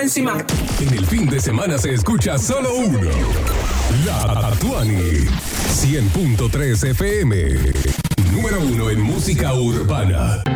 encima. En el fin de semana se escucha solo uno. La Tuani. 100.3 FM. Número 1 en música urbana.